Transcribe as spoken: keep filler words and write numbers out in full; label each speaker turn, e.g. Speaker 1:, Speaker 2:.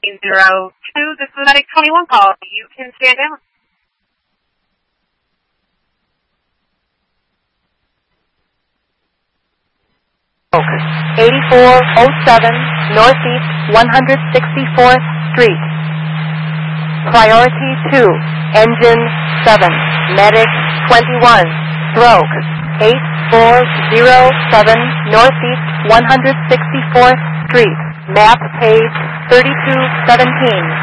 Speaker 1: zero two, this is Medic twenty-one call. You can stand down.
Speaker 2: eighty-four oh seven Northeast one hundred sixty-fourth Street. Priority two, Engine seven, Medic twenty-one, stroke eight four zero seven Northeast one hundred sixty-fourth Street. Map page thirty-two seventeen.